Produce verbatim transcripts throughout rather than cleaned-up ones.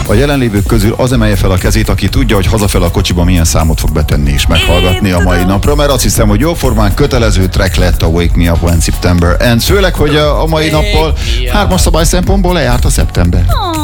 A jelenlévők közül az emelje fel a kezét, aki tudja, hogy hazafel a kocsiba milyen számot fog betenni és meghallgatni a mai napra, mert azt hiszem, hogy jóformán kötelező track lett a Wake Me Up When September Ends. Főleg, hogy a, a mai nappal hármas szabály szempontból lejárt a szeptember.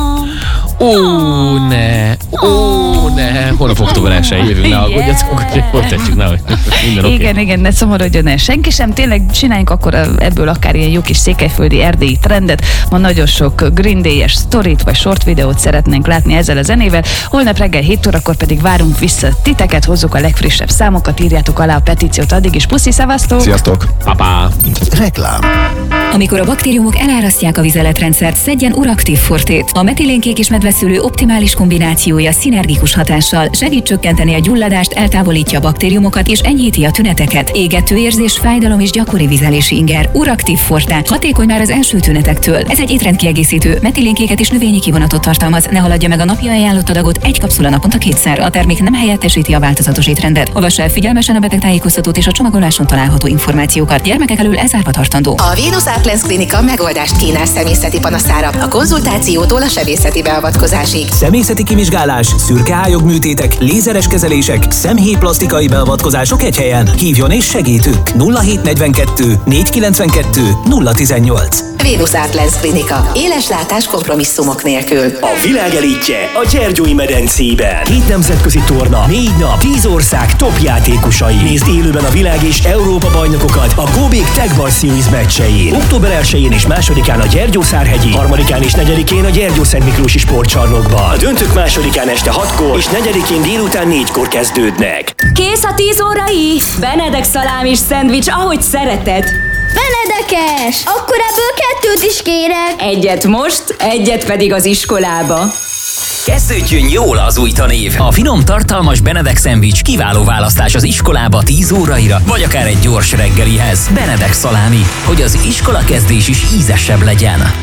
Ó, ne, ó, ne, holnap október elsején jövünk, ne aggódjatok, hogy hogy tettük, nehogy minden oké. Igen, igen, ne szomorodjon el senki sem, tényleg csináljunk akkor ebből akár ilyen jó kis székelyföldi erdélyi trendet. Ma nagyon sok Green Day-es sztorit vagy short videót szeretnénk látni ezzel a zenével. Holnap reggel hét órakor pedig várunk vissza titeket, hozzuk a legfrissebb számokat, írjátok alá a petíciót, addig is puszi, szevasztok! Sziasztok! Papá! Reklám. Amikor a baktériumok elárasztják a vizeletrendszert, szedjen Uraktív Fortét. A metilénkék és medveszülő optimális kombinációja szinergikus hatással segít csökkenteni a gyulladást, eltávolítja a baktériumokat és enyhíti a tüneteket. Égető érzés, fájdalom és gyakori vizelési inger. Uraktív Forte hatékony már az első tünetektől. Ez egy étrendkiegészítő, metilénkéket és növényi kivonatot tartalmaz. Ne haladja meg a napi ajánlott adagot, egy kapszula naponta kétszer. A termék nem helyettesíti a változatos étrendet. Olvassa el figyelmesen a betegtájékoztatót és a csomagoláson található információkat. Gyermekek elől elzárva tartandó. A Venus Art Lens Klinika megoldást kínál szemészeti panaszára, a konzultációtól a sebészeti beavatkozásig. Szemészeti kivizsgálás, szürkeályog műtétek, lézeres kezelések, szemhéjplasztikai beavatkozások egy helyen. Hívjon és segítünk! nulla hét negyvenkettő négyszázkilencvenkettő nulla tizennyolc. Venus Art Lens Klinika. Éles látás kompromisszumok nélkül. A világ elitje a Gyergyói medencében. Két nemzetközi torna, négy nap, tíz ország top játékosai. Nézd élőben a világ és Európa bajnokokat a Góbék Tag Bar Series meccsein. október elsején és másodikán a Gyergyószárhegyi, harmadikán és negyedikén a Gyergyó-Szentmiklósi sportcsarnokban. A döntők másodikán este hatkor és negyedikén délután négykor kezdődnek. Kész a tíz órai? Benedek szalámis szendvics, ahogy szereted. Benedekes! Akkor ebből kettőt is kérek. Egyet most, egyet pedig az iskolába. Kezdődjön jól az új tanév! A finom, tartalmas Benedek szendvics kiváló választás az iskolába tíz óraira, vagy akár egy gyors reggelihez. Benedek szalámi, hogy az iskolakezdés is ízesebb legyen.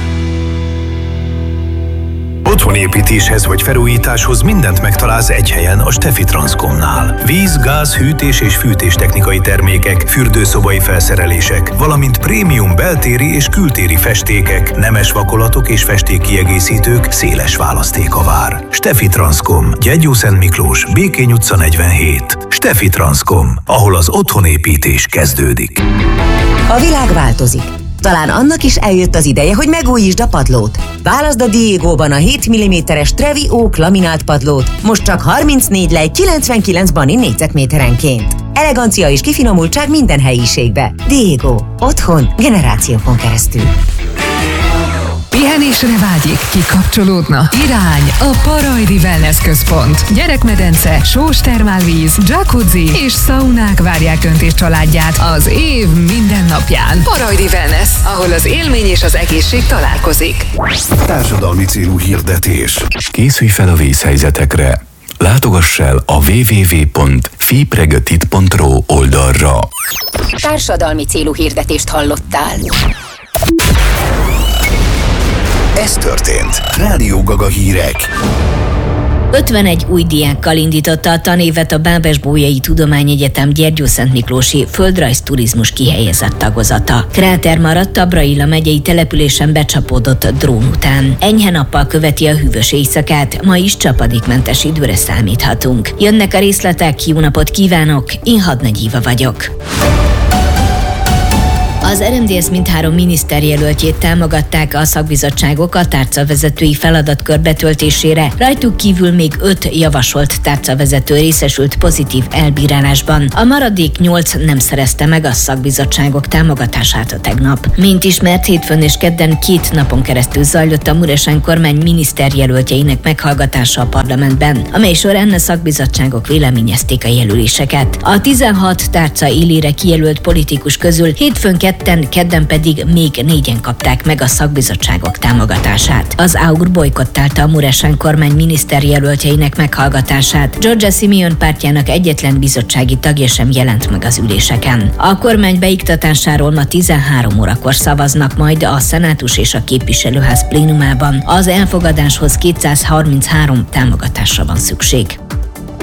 Otthonépítéshez vagy felújításhoz mindent megtalálsz egy helyen a Steffi Transcomnál. Víz, gáz, hűtés és fűtéstechnikai termékek, fürdőszobai felszerelések, valamint prémium beltéri és kültéri festékek, nemes vakolatok és festékkiegészítők széles választéka vár. Steffi Transcom, Gyergyó-Szentmiklós, Békény utca negyvenhét. Steffi Transcom, ahol az otthonépítés kezdődik. A világ változik. Talán annak is eljött az ideje, hogy megújítsd a padlót. Válaszd a Diegóban a hét milliméteres Trevi Oak laminált padlót, most csak harmincnégy lej kilencvenkilenc bani négyzetméterenként. Elegancia és kifinomultság minden helyiségbe. Diego. Otthon generációkon keresztül. Pihenésre vágyik, kikapcsolódna? Irány a Parajdi Wellness Központ. Gyerekmedence, sós termálvíz, jacuzzi és szaunák várják Önt családját az év minden napján. Parajdi Wellness, ahol az élmény és az egészség találkozik. Társadalmi célú hirdetés. Készülj fel a vészhelyzetekre. Látogass el a double-u double-u double-u pont fipregetit pont ro oldalra. Társadalmi célú hirdetést hallottál. Ez történt. Rádió Gaga hírek. ötvenegy új diákkal indította a tanévet a Bábes-Bolyai Tudományegyetem Gyergyó-Szentmiklósi földrajzturizmus kihelyezett tagozata. Kráter maradt a Brailla megyei településen becsapódott drón után. Enyhe nappal követi a hűvös éjszakát, ma is csapadékmentes időre számíthatunk. Jönnek a részletek, jó napot kívánok, én Hadnagy Éva vagyok. Az er em dé es mindhárom miniszterjelöltjét támogatták a szakbizottságok a tárcavezetői feladatkör betöltésére. Rajtuk kívül még öt javasolt tárcavezető részesült pozitív elbírálásban. A maradék nyolc nem szerezte meg a szakbizottságok támogatását tegnap. Mint ismert, hétfőn és kedden két napon keresztül zajlott a Muresan kormány miniszterjelöltjeinek meghallgatása a parlamentben, amely során a szakbizottságok véleményezték a jelöléseket. A tizenhat tárca élére kijelölt politikus közül hétfőn ketten, kedden pedig még négyen kapták meg a szakbizottságok támogatását. Az á u gé bojkottálta a Muresan kormány miniszterjelöltjeinek meghallgatását. Giorgia Simeone pártjának egyetlen bizottsági tagja sem jelent meg az üléseken. A kormány beiktatásáról ma tizenhárom órakor szavaznak majd a Szenátus és a Képviselőház plénumában. Az elfogadáshoz kétszázharminchárom támogatásra van szükség.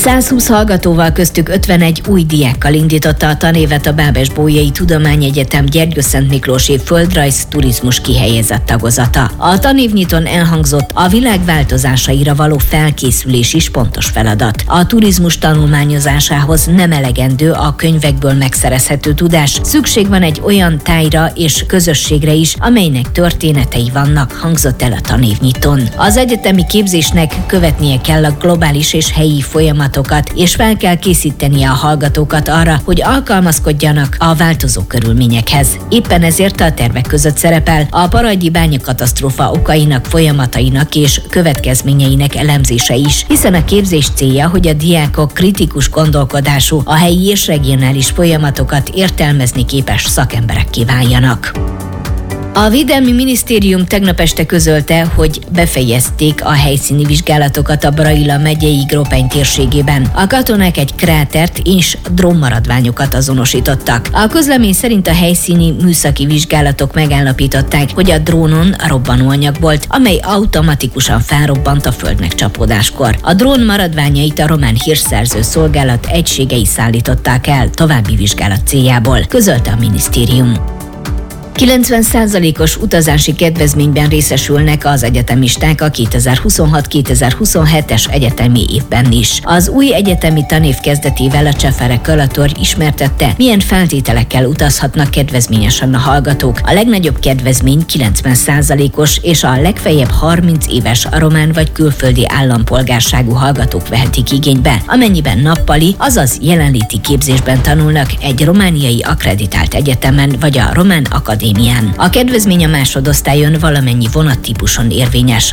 százhúsz hallgatóval, köztük ötvenegy új diákkal indította a tanévet a Bábes-Bolyai Tudományegyetem Gyergyőszent Miklósi Földrajz Turizmus kihelyezett tagozata. A tanévnyitón elhangzott, a világ változásaira való felkészülés is pontos feladat. A turizmus tanulmányozásához nem elegendő a könyvekből megszerezhető tudás, szükség van egy olyan tájra és közösségre is, amelynek történetei vannak, hangzott el a tanévnyitón. Az egyetemi képzésnek követnie kell a globális és helyi folyamatokat, és fel kell készítenie a hallgatókat arra, hogy alkalmazkodjanak a változó körülményekhez. Éppen ezért a tervek között szerepel a Parajdi bányakatasztrófa okainak, folyamatainak és következményeinek elemzése is, hiszen a képzés célja, hogy a diákok kritikus gondolkodású, a helyi és regionális folyamatokat értelmezni képes szakemberekké váljanak. A Védelmi Minisztérium tegnap este közölte, hogy befejezték a helyszíni vizsgálatokat a Braila megyei Gropeny térségében. A katonák egy krátert és drónmaradványokat azonosítottak. A közlemény szerint a helyszíni műszaki vizsgálatok megállapították, hogy a drónon robbanóanyag volt, amely automatikusan felrobbant a földnek csapódáskor. A drón maradványait a román hírszerző szolgálat egységei szállították el további vizsgálat céljából, közölte a minisztérium. kilencven százalékos utazási kedvezményben részesülnek az egyetemisták a kétezer-huszonhat kétezer-huszonhetes egyetemi évben is. Az új egyetemi tanév kezdetével a Csefere Kalator ismertette, milyen feltételekkel utazhatnak kedvezményesen a hallgatók. A legnagyobb kedvezmény kilencven százalékos és a legfeljebb harminc éves román vagy külföldi állampolgárságú hallgatók vehetik igénybe, amennyiben nappali, azaz jelenléti képzésben tanulnak egy romániai akkreditált egyetemen vagy a román akadémián. A kedvezmény a másodosztályon valamennyi vonattípuson érvényes.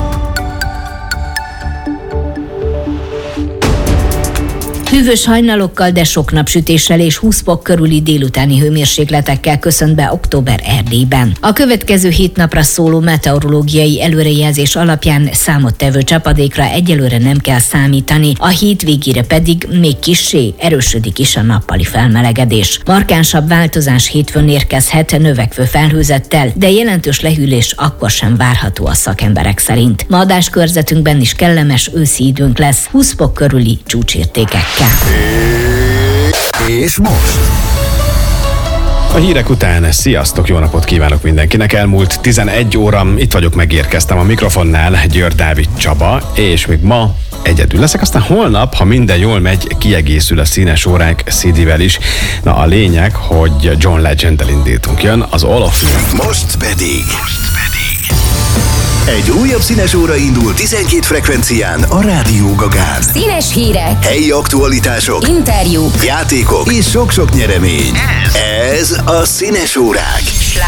Hűvös hajnalokkal, de sok napsütéssel és húsz fok körüli délutáni hőmérsékletekkel köszönt be október Erdélyben. A következő hét napra szóló meteorológiai előrejelzés alapján számottevő csapadékra egyelőre nem kell számítani, a hét végére pedig még kissé erősödik is a nappali felmelegedés. Markánsabb változás hétfőn érkezhet növekvő felhőzettel, de jelentős lehűlés akkor sem várható a szakemberek szerint. Ma adáskörzetünkben is kellemes őszi időnk lesz, húsz fok körüli csúcsértékekkel. És most? A hírek után sziasztok, jó napot kívánok mindenkinek. Elmúlt tizenegy óra, itt vagyok, megérkeztem a mikrofonnál, Győr Dávid Csaba, és még ma egyedül leszek, aztán holnap, ha minden jól megy, kiegészül a színes óránk cé dé-vel is. Na a lényeg, hogy John Legend-del indítunk, jön az All of Me. Most pedig... Most pedig... Egy újabb színes óra indul tizenkét frekvencián a Rádió Gagán. Színes hírek, helyi aktualitások, interjúk, játékok és sok-sok nyeremény. Ez a Színes órák.